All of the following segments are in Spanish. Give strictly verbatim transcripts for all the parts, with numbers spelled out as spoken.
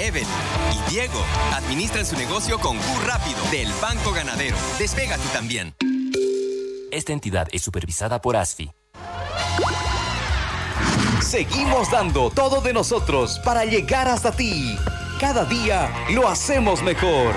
Evelyn y Diego administran su negocio con Q Rápido del Banco Ganadero. Despega tú también. Esta entidad es supervisada por A S F I. Seguimos dando todo de nosotros para llegar hasta ti. Cada día lo hacemos mejor.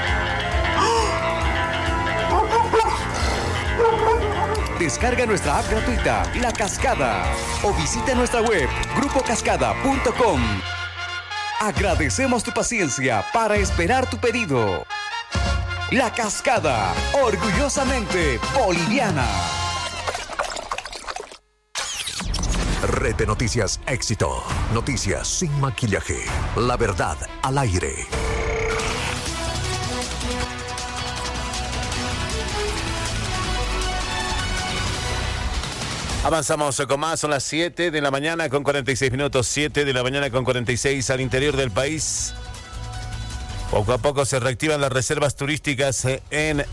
Descarga nuestra app gratuita, La Cascada, o visita nuestra web, grupo cascada punto com. Agradecemos tu paciencia para esperar tu pedido. La Cascada, orgullosamente boliviana. Red de Noticias Éxito. Noticias sin maquillaje. La verdad al aire. Avanzamos con más, son las siete de la mañana con cuarenta y seis minutos, siete de la mañana con cuarenta y seis al interior del país. Poco a poco se reactivan las reservas turísticas en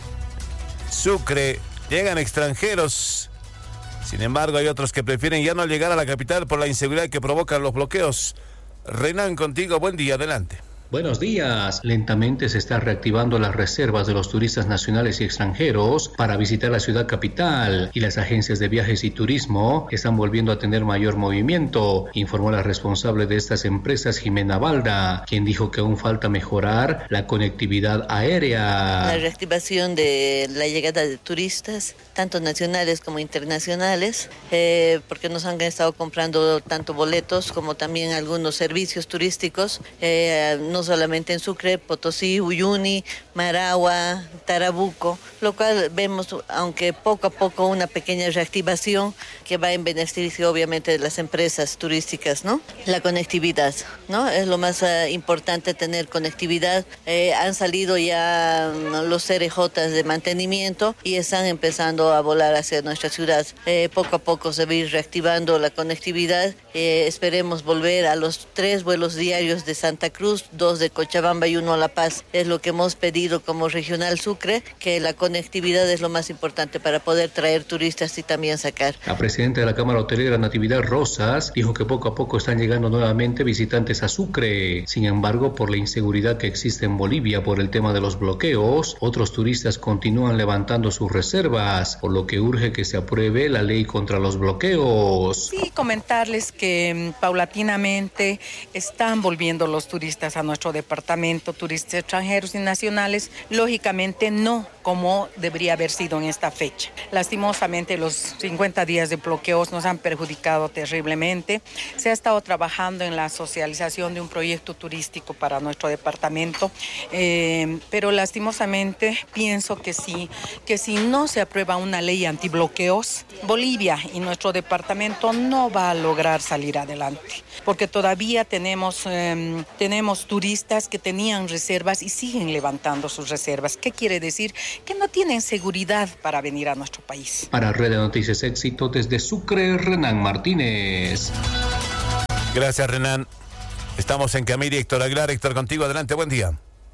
Sucre, llegan extranjeros. Sin embargo, hay otros que prefieren ya no llegar a la capital por la inseguridad que provocan los bloqueos. Renan, contigo, buen día, adelante. Buenos días. Lentamente se están reactivando las reservas de los turistas nacionales y extranjeros para visitar la ciudad capital y las agencias de viajes y turismo están volviendo a tener mayor movimiento, informó la responsable de estas empresas, Jimena Balda, quien dijo que aún falta mejorar la conectividad aérea. La reactivación de la llegada de turistas, tanto nacionales como internacionales, eh, porque nos han estado comprando tanto boletos como también algunos servicios turísticos, eh, no solamente en Sucre, Potosí, Uyuni, Maragua, Tarabuco, lo cual vemos, aunque poco a poco, una pequeña reactivación que va en beneficio obviamente de las empresas turísticas, ¿no? La conectividad, ¿no? Es lo más uh, importante, tener conectividad. Eh, han salido ya um, los C R J de mantenimiento y están empezando a volar hacia nuestra ciudad. Eh, poco a poco se va a ir reactivando la conectividad. Eh, esperemos volver a los tres vuelos diarios de Santa Cruz, dos de Cochabamba y uno a La Paz. Es lo que hemos pedido como Regional Sucre, que la conectividad es lo más importante para poder traer turistas y también sacar. La presidenta de la Cámara Hotelera, Natividad Rosas, dijo que poco a poco están llegando nuevamente visitantes a Sucre. Sin embargo, por la inseguridad que existe en Bolivia por el tema de los bloqueos, otros turistas continúan levantando sus reservas, por lo que urge que se apruebe la ley contra los bloqueos. Sí, comentarles que paulatinamente están volviendo los turistas a nuestro departamento, turistas extranjeros y nacionales, lógicamente no como debería haber sido en esta fecha. Lastimosamente los cincuenta días de bloqueos nos han perjudicado terriblemente. Se ha estado trabajando en la socialización de un proyecto turístico para nuestro departamento, eh, pero lastimosamente pienso que sí, que si no se aprueba una ley antibloqueos, Bolivia y nuestro departamento no va a lograr salir adelante, porque todavía tenemos, eh, tenemos turistas que tenían reservas y siguen levantando sus reservas. ¿Qué quiere decir? Que no tienen seguridad para venir a nuestro país. Para Red de Noticias Éxito, desde Sucre, Renan Martínez. Gracias, Renan. Estamos en Camiri, Héctor Aguilar. Héctor, contigo, adelante, buen día.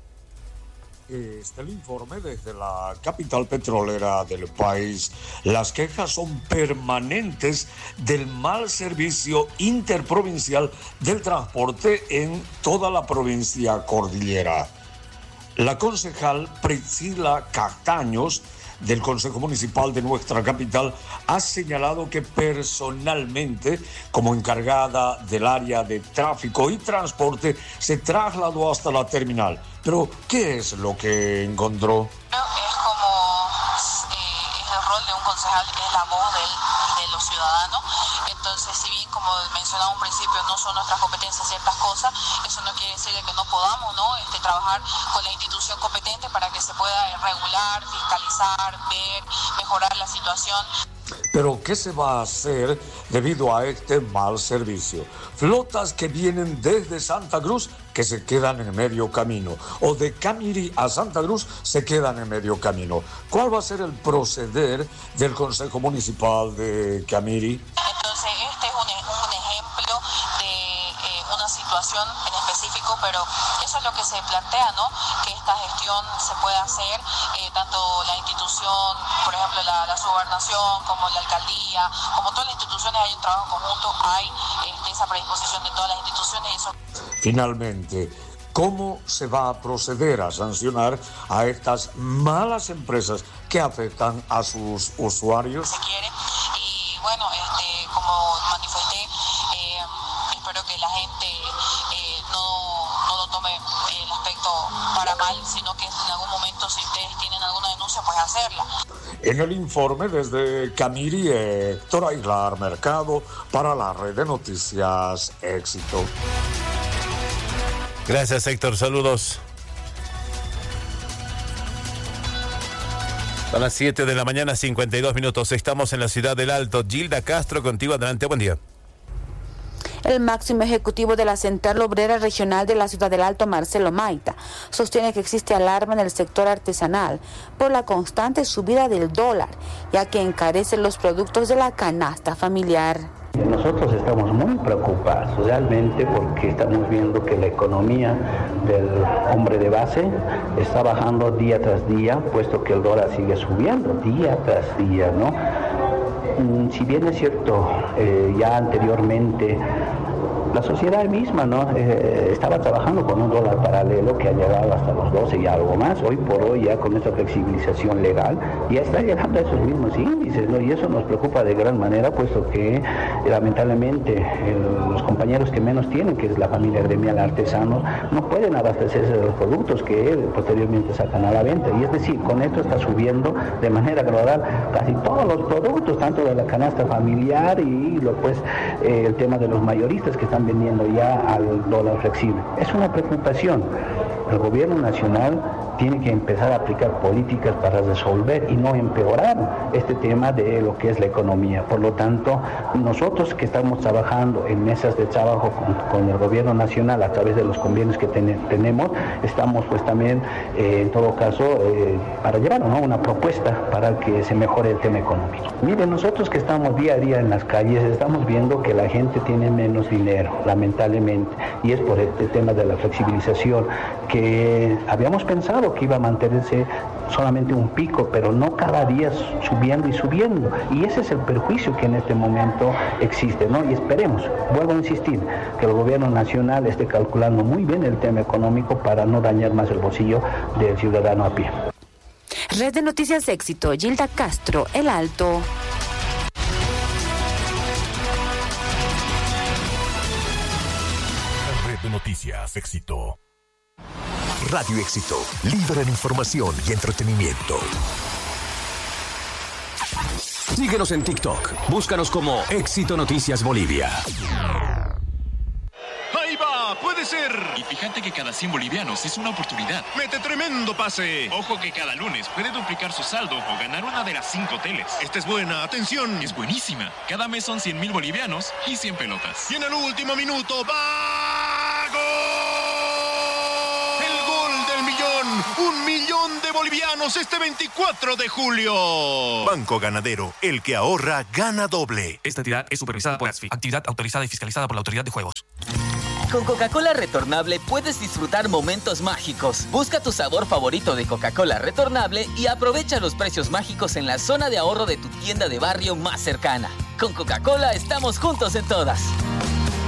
Este el informe desde la capital petrolera del país. Las quejas son permanentes del mal servicio interprovincial del transporte en toda la provincia cordillera. La concejal Priscila Castaños, del Consejo Municipal de nuestra capital, ha señalado que personalmente, como encargada del área de tráfico y transporte, se trasladó hasta la terminal. Pero, ¿qué es lo que encontró? Es como eh, es el rol de un concejal, es la voz del, de los ciudadanos. Entonces, si bien, como mencionaba un principio, no son nuestras competencias ciertas cosas, eso no quiere decir que no podamos, ¿no? Este, trabajar con la institución competente para que se pueda regular, fiscalizar, ver, mejorar la situación. Pero, ¿qué se va a hacer debido a este mal servicio? Flotas que vienen desde Santa Cruz que se quedan en medio camino, o de Camiri a Santa Cruz se quedan en medio camino. ¿Cuál va a ser el proceder del Consejo Municipal de Camiri? Entonces, este es un, un ejemplo de eh, una situación en específico, pero eso es lo que se plantea, ¿no? Que esta gestión se pueda hacer, eh, tanto la institución, por ejemplo, la, la subgobernación, como la alcaldía, como todas las instituciones, hay un trabajo conjunto, hay este, esa predisposición de todas las instituciones. Y eso... Finalmente, cómo se va a proceder a sancionar a estas malas empresas que afectan a sus usuarios. Se quiere y bueno, este, como manifesté, eh, espero que la gente eh, no, no lo tome el aspecto para mal, sino que en algún momento, si ustedes tienen alguna denuncia, pues hacerla. En el informe desde Camiri, Héctor Aguilar Mercado para la red de noticias Éxito. Gracias, Héctor. Saludos. Son las siete de la mañana, cincuenta y dos minutos. Estamos en la ciudad del Alto. Gilda Castro, contigo. Adelante. Buen día. El máximo ejecutivo de la Central Obrera Regional de la Ciudad del Alto, Marcelo Maita, sostiene que existe alarma en el sector artesanal por la constante subida del dólar, ya que encarecen los productos de la canasta familiar. Nosotros estamos muy preocupados realmente porque estamos viendo que la economía del hombre de base está bajando día tras día, puesto que el dólar sigue subiendo día tras día, ¿no? Si bien es cierto, eh, ya anteriormente la sociedad misma, ¿no? Eh, estaba trabajando con un dólar paralelo que ha llegado hasta los doce y algo más. Hoy por hoy, ya con esta flexibilización legal, ya está llegando a esos mismos índices, ¿no? Y eso nos preocupa de gran manera, puesto que lamentablemente el, los compañeros que menos tienen, que es la familia gremial artesanos, no pueden abastecerse de los productos que posteriormente sacan a la venta. Y es decir, con esto está subiendo de manera gradual casi todos los productos, tanto de la canasta familiar y lo, pues, eh, el tema de los mayoristas que están vendiendo ya al dólar flexible. Es una preocupación. El gobierno nacional tiene que empezar a aplicar políticas para resolver y no empeorar este tema de lo que es la economía. Por lo tanto, nosotros que estamos trabajando en mesas de trabajo con, con el gobierno nacional a través de los convenios que ten, tenemos, estamos pues también, eh, en todo caso, eh, para llevar, ¿no?, una propuesta para que se mejore el tema económico. Miren, nosotros que estamos día a día en las calles, estamos viendo que la gente tiene menos dinero, lamentablemente, y es por este tema de la flexibilización que habíamos pensado que iba a mantenerse solamente un pico, pero no cada día subiendo y subiendo. Y ese es el perjuicio que en este momento existe, ¿no? Y esperemos, vuelvo a insistir, que el gobierno nacional esté calculando muy bien el tema económico para no dañar más el bolsillo del ciudadano a pie. Red de Noticias Éxito, Gilda Castro, El Alto. Red de Noticias Éxito. Radio Éxito, líder en información y entretenimiento. Síguenos en TikTok. Búscanos como Éxito Noticias Bolivia. ¡Ahí va! ¡Puede ser! Y fíjate que cada cien bolivianos es una oportunidad. ¡Mete tremendo pase! Ojo que cada lunes puede duplicar su saldo o ganar una de las cinco teles. Esta es buena, atención. Es buenísima. Cada mes son cien mil bolivianos y cien pelotas. Y en el último minuto, ¡va! ¡Gol! Un millón de bolivianos este veinticuatro de julio. Banco Ganadero, el que ahorra, gana doble. Esta entidad es supervisada por ASFI, actividad autorizada y fiscalizada por la Autoridad de Juegos. Con Coca-Cola Retornable puedes disfrutar momentos mágicos. Busca tu sabor favorito de Coca-Cola Retornable y aprovecha los precios mágicos en la zona de ahorro de tu tienda de barrio más cercana. Con Coca-Cola estamos juntos en todas.